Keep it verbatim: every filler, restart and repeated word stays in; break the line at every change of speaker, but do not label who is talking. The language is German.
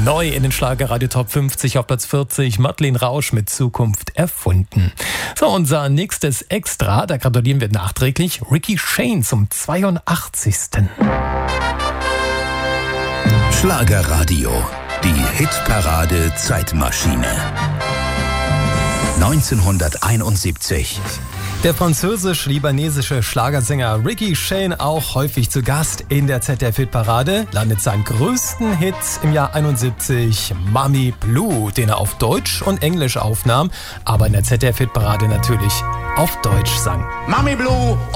Neu in den Schlagerradio Top fünfzig auf Platz vierzig, Madeleine Rausch mit Zukunft erfunden. So, unser nächstes Extra, da gratulieren wir nachträglich Ricky Shane zum zweiundachtzigsten
Schlagerradio, die Hitparade Zeitmaschine. neunzehnhunderteinundsiebzig.
Der französisch-libanesische Schlagersänger Ricky Shane, auch häufig zu Gast in der Z D F-Hitparade, landet seinen größten Hit im Jahr einundsiebzig, Mami Blue, den er auf Deutsch und Englisch aufnahm, aber in der Z D F-Hitparade natürlich auf Deutsch sang.
Mami Blue!